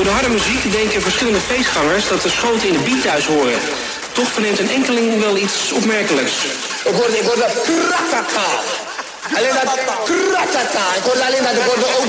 Door de harde muziek denken verschillende feestgangers dat de schoten in de beat thuis horen. Toch verneemt een enkeling wel iets opmerkelijks. Ik hoorde kratata. Alleen dat kratata. Ik hoorde alleen dat. Ik hoorde ook